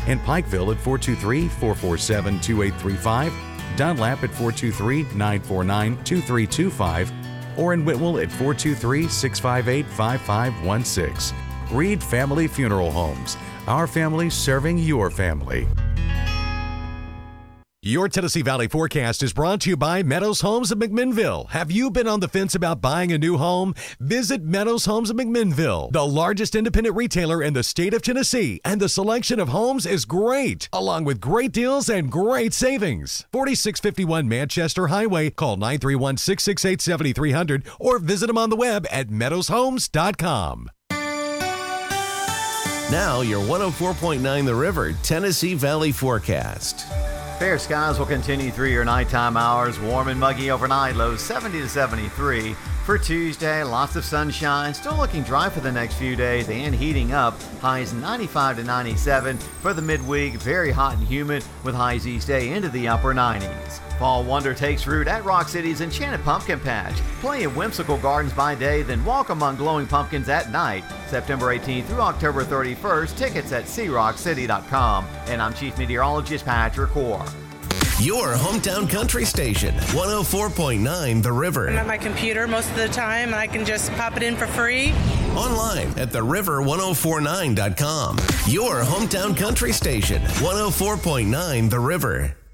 In Pikeville at 423-447-2835, Dunlap at 423-949-2325, or in Whitwell at 423-658-5516. Reed Family Funeral Homes. Our family serving your family. Your Tennessee Valley forecast is brought to you by Meadows Homes of McMinnville. Have you been on the fence about buying a new home? Visit Meadows Homes of McMinnville, the largest independent retailer in the state of Tennessee, and the selection of homes is great, along with great deals and great savings. 4651 Manchester Highway. Call 931-668-7300 or visit them on the web at meadowshomes.com. Now your 104.9 The River Tennessee Valley forecast. Fair skies will continue through your nighttime hours. Warm and muggy overnight, lows 70 to 73. For Tuesday, lots of sunshine. Still looking dry for the next few days and heating up. Highs 95 to 97. For the midweek, very hot and humid with highs each day into the upper 90s. Fall wonder takes root at Rock City's Enchanted Pumpkin Patch. Play in whimsical gardens by day, then walk among glowing pumpkins at night. September 18th through October 31st. Tickets at CRockCity.com. And I'm Chief Meteorologist Patrick Orr. Your hometown country station, 104.9 The River. I'm at my computer most of the time, and I can just pop it in for free. Online at theriver1049.com. Your hometown country station, 104.9 The River.